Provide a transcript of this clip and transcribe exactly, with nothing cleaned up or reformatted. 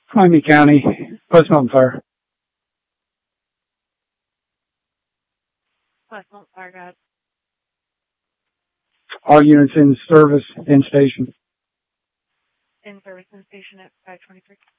Miami County, West Mountain Fire. West Mountain Fire, got it. All units in service in station. In service in station at five twenty-three.